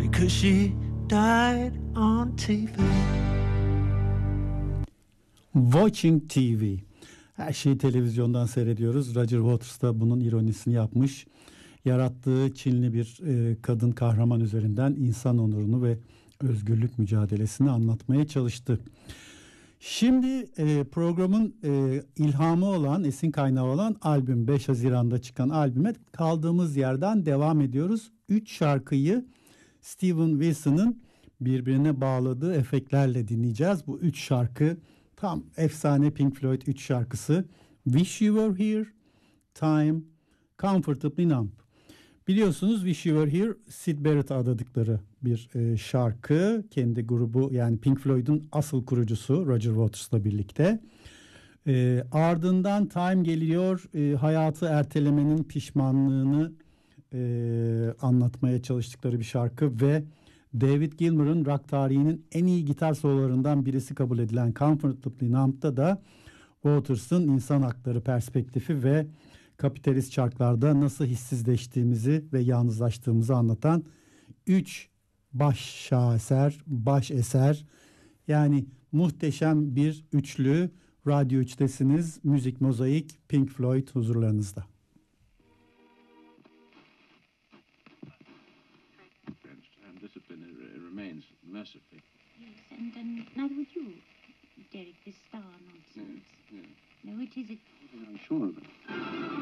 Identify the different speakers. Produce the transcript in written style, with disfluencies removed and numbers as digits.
Speaker 1: because she died on TV.
Speaker 2: Watching TV. Her şeyi televizyondan seyrediyoruz. Roger Waters da bunun ironisini yapmış. Yarattığı Çinli bir kadın kahraman üzerinden insan onurunu ve özgürlük mücadelesini anlatmaya çalıştı. Şimdi programın ilhamı olan, esin kaynağı olan albüm, 5 Haziran'da çıkan albüme kaldığımız yerden devam ediyoruz. 3 şarkıyı Steven Wilson'ın birbirine bağladığı efektlerle dinleyeceğiz. Bu 3 şarkı tam efsane Pink Floyd 3 şarkısı. Wish You Were Here, Time, Comfortably Numb. Biliyorsunuz Wish You Were Here, Syd Barrett'a adadıkları bir şarkı. Kendi grubu, yani Pink Floyd'un asıl kurucusu Roger Waters'la birlikte. Ardından Time geliyor. Hayatı ertelemenin pişmanlığını anlatmaya çalıştıkları bir şarkı ve David Gilmour'un rock tarihinin en iyi gitar sololarından birisi kabul edilen Comfortably Numb'da da Waters'ın insan hakları perspektifi ve kapitalist çarklarda nasıl hissizleştiğimizi ve yalnızlaştığımızı anlatan 3 baş eser, yani muhteşem bir üçlü. Radyo 3'tesiniz. Müzik Mozaik, Pink Floyd huzurlarınızda.
Speaker 3: And discipline remains mercifully.
Speaker 4: Yes, and neither would you, Derek, this star nonsense.
Speaker 3: Yeah.
Speaker 4: No, it is.
Speaker 3: I'm sure of it.